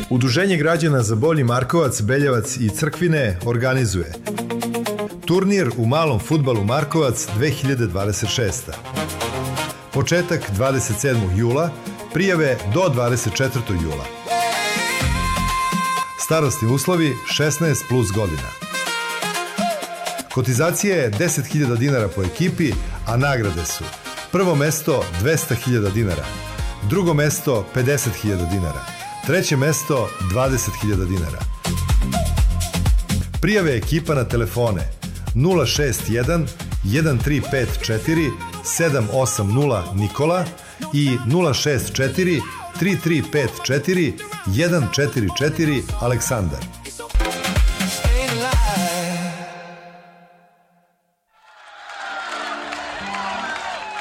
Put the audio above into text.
Udruženje građana za Bolji Markovac, Beljevac i Crkvine organizuje turnir u malom fudbalu Markovac 2026. Početak 27. jula, prijave do 24. jula. Starosni uslovi 16 plus godina. Kotizacija je 10.000 dinara po ekipi, a nagrade su: prvo mesto 200.000 dinara, drugo mesto 50.000 dinara, treće mesto 20.000 dinara. Prijave ekipa na telefone 061 1354 780 Nikola i 064 3354 144 Aleksandar.